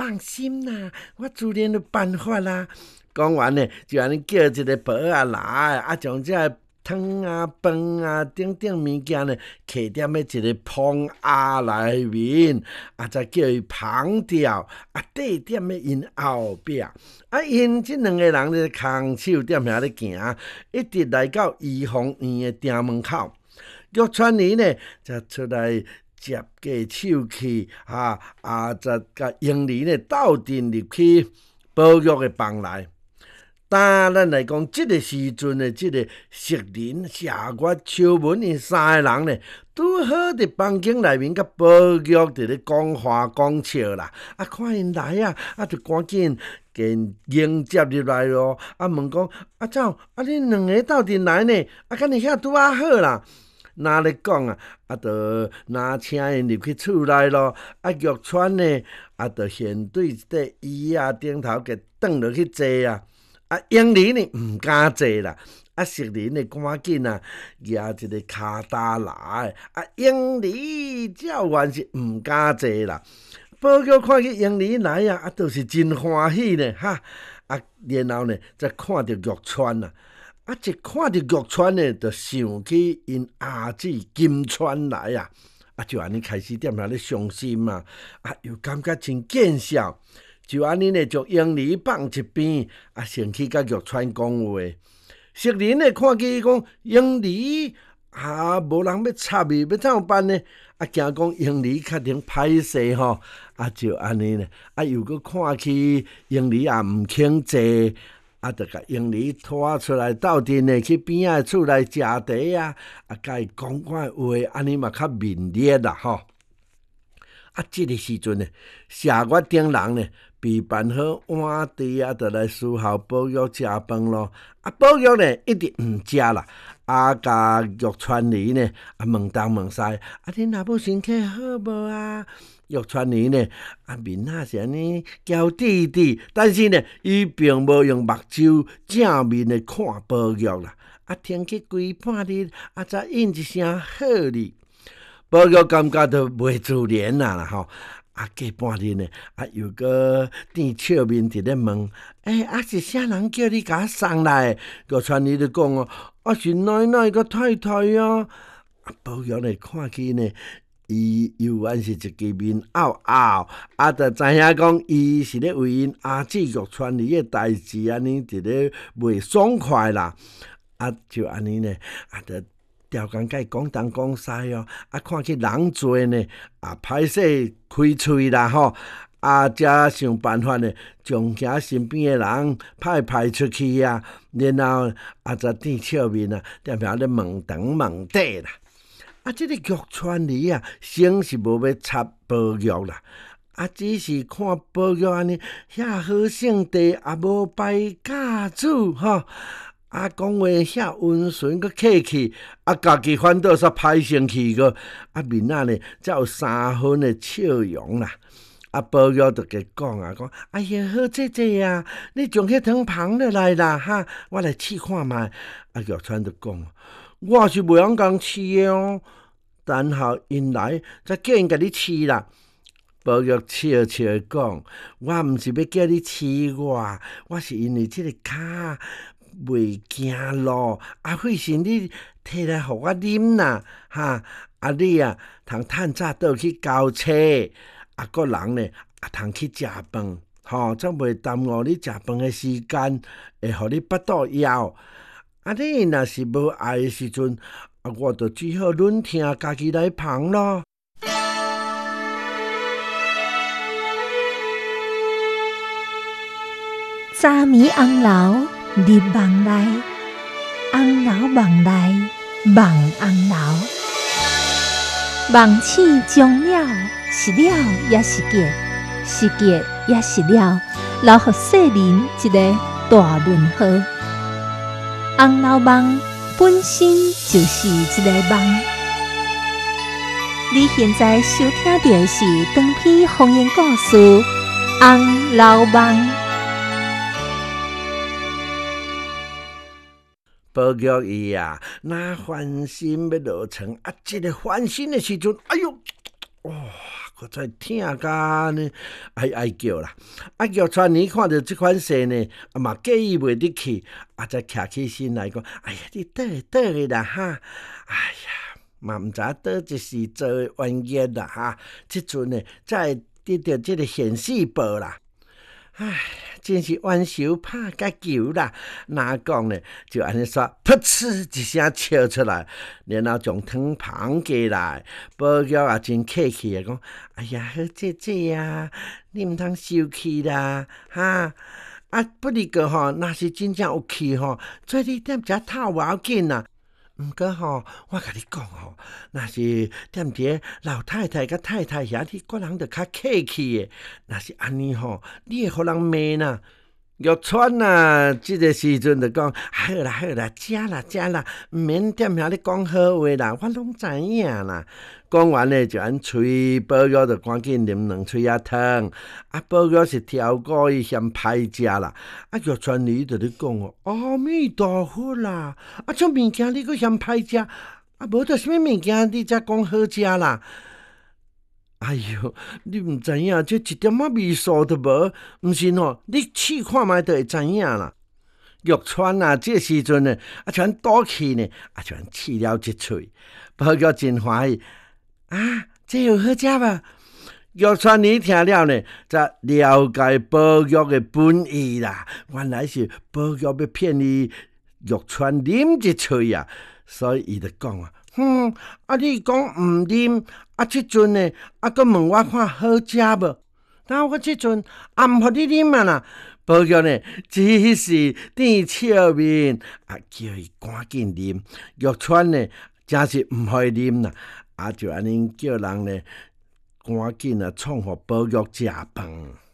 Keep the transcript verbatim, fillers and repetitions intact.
放心啦，我自然有办法啦。讲完呢，就安尼叫一个婆仔来，啊，将这汤啊、饭啊、等等物件呢，摕踮喺一个棚仔内面，啊，再叫伊捧掉，啊，缀踮喺因后壁，啊，因即两个人咧，空手踮遐咧行，一直来到怡丰院的店门口。玉川姨呢，才出来接过手去，啊啊，才甲英梨呢斗阵入去宝玉的房内。但咱来讲，即、这个时阵的即个石林、夏月、秋文因三个人呢，拄好伫房间内面，甲宝玉伫咧讲话讲笑啦。啊，看因来啊，啊，就赶紧跟迎接入来咯。啊，问讲啊，怎啊，恁两个斗阵来呢？啊，敢你遐拄啊好啦。那咧讲啊，啊，就拿请因入去厝内咯。啊，玉川呢，啊，就现对一块椅啊顶头给转落去坐啊。啊，英梨呢毋敢坐啦，啊，石林呢赶紧啊，举一个骹搭来，啊，英梨照原是毋敢坐啦。宝玉看见英梨来啊，啊，倒是真欢喜呢，哈，啊，然后呢，才看到玉川啊，啊，一看到玉川呢，就想起因阿姊金川来啊，啊，就安尼开始踮遐咧伤心嘛，啊，又感觉真见笑。就安尼呢，将英梨放一边，啊，先去甲玉川讲话。石林呢，看见伊讲英梨啊，无人要插伊，要怎办呢？啊，惊讲英梨较能歹势吼，啊，就安尼呢，啊，又搁看去英梨也毋肯坐，啊，就甲英梨拖出来斗阵呢，去边仔厝内食茶啊，啊，甲伊讲看话，安尼嘛较面热啦吼。啊，即、这个时阵呢，夏月等人呢。备办好碗碟啊，就来伺候宝玉食饭咯。啊，宝玉呢一直毋食啦。啊，甲玉川姨呢啊问东问西，啊，恁阿母身体好无啊？玉川姨呢啊面仔是安尼娇滴滴，但是呢，伊并无用目睭正面的看宝玉啦。啊，天气规半日，啊，才应一声好哩。宝玉感觉到袂自然啦吼。啊，过半日呢，啊，又搁甜笑面伫咧问，诶、欸，啊是啥人叫你甲我送来？玉川姨就讲哦，啊是奶奶甲太太啊。啊，宝玉呢看起呢，伊又原是一支面拗拗，啊，就知影讲伊是咧为因阿姊玉川姨的代志，安尼伫咧袂爽快啦。啊，就安尼呢，啊，就。调工甲伊讲东讲西哦，啊，看去人多呢，啊，歹势开喙啦吼，啊，才想办法呢，将遐身边的人派派出去啊，然后啊，才甜笑面啊，踮遐咧问东问底啦。啊，即、这个玉川姨啊，先是无要插宝玉啦，啊，只是看宝玉安尼遐好性地，也无摆架子吼。啊，讲话遐温顺佮客气，啊，家己反倒煞歹生气个，啊，面仔呢才有三分的笑容啦。啊，宝玉就给讲啊，讲，哎呀，好姐姐啊，你将迄汤捧落来啦，哈，我来试看卖。啊，玉川就讲，我是袂晓讲试的哦，等候因来才叫因甲你试啦。宝玉笑笑讲，我毋是要叫你试我，我是因为即个骹。袂行路，啊，费事你摕来互我啉啦，哈！啊，你啊，通趁早倒去交车，啊，个人呢，啊，通去食饭，吼、哦，则袂耽误你食饭的时间，会互你腹肚枵。啊，你若是无爱的时阵，啊，我就只好忍听家己来捧咯。 早暝红楼。入梦内，红楼梦内梦红楼，梦醒终了，是了也是结，是结也是了，留予世人一个大问号。红楼梦本身就是一个梦。你现在收听到的是长篇方言故事《红楼梦》。 宝玉伊啊，若翻身要落床，啊，即、这个翻身的时阵，哎呦，哇、哦， 好在疼甲呢，哀哀叫啦。啊，玉川儿看到即款事呢，啊嘛介意袂得去，啊才徛起身来讲，哎呀，你倒倒去啦哈，哎呀，嘛毋知倒一时做诶冤孽啦哈，即阵呢才会得到即个现世报啦。唉，真是冤仇拍甲球啦！哪讲呢？就安尼煞，噗嗤一声笑出来，然后将汤捧过来。宝玉也真客气啊，讲：哎呀，好姐姐啊，你毋通生气啦，哈！啊，不哩个吼，若是真正有气吼，做你踮遮透无要紧啦。毋过吼，我甲你讲吼，若是踮伫老太太甲太太遐，你个人着较客气诶。若是安尼吼，你会互人骂呐。玉川啊，即个时阵就讲，好啦好啦，食啦食啦，毋免踮遐咧讲好话啦，我拢知影啦。讲完咧，就按催宝玉就赶紧啉两喙仔汤。啊，宝玉是挑故意嫌歹食啦。啊，玉川儿就咧讲哦，阿弥陀佛啦！啊，种物件你阁嫌歹食，啊，无着啥物物件你才讲好食啦？哎哟，你毋知影，这一点仔味素都无，毋是喏，你试看觅就会知影啦。玉川啊，这时阵呢，啊全倒去呢，啊全试了一喙，宝玉真欢喜。啊，这有好食无？玉川儿听了呢，才了解宝玉的本意啦。原来是宝玉要骗伊玉川啉一喙啊，所以伊就讲啊，哼，啊你讲毋啉，啊即阵呢，啊搁问我看好食无？那我即阵也毋互你啉啊啦。宝玉呢，只是甜笑面，啊叫伊赶紧啉。玉川呢，真是毋互伊啉啦。啊，就安尼叫人呢，赶紧啊，创互宝玉食饭。